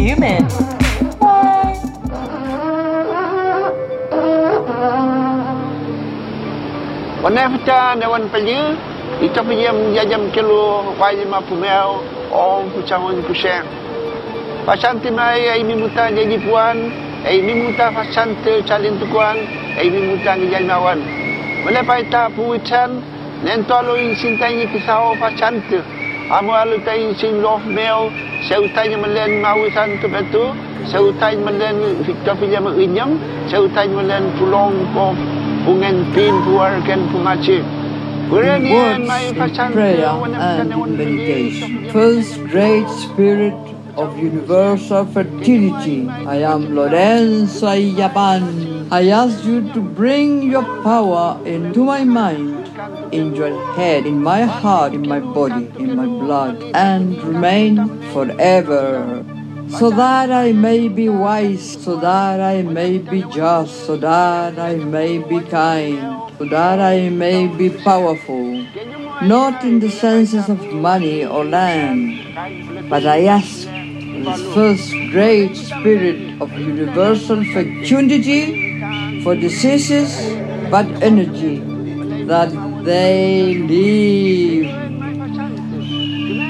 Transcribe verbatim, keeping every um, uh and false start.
human. วันนี้พระเจ้าในวันไปยื้ออีกจะไปเยี่ยมยายำกิโลไว้มาผู้แมวองผู้ชาวผู้แชงภาษาที่ไม่ไอ้มีมุตาjadi puanไอ้มีมุตาภาษาที่ชาลินทุกวันไอ้มีมุตาjadi mawan melepai ta puitan nentolo in sintai kisauภาษาที่amu alu tai sin lof mel seutai melen mawisan tu betu seutai melen victor pinjam inyam seutai melen pulong ko ungen pin puar ken pumachi. In words, in prayer and in meditation. First great spirit of universal fertility, I am Lorenzo Yaban. I ask you to bring your power into my mind, in your head, in my heart, in my body, in my blood, and remain forever, so that I may be wise, so that I may be just, so that I may be kind, so that I may be powerful, not in the senses of money or land, but I ask this first great spirit of universal fecundity for diseases but energy, that they live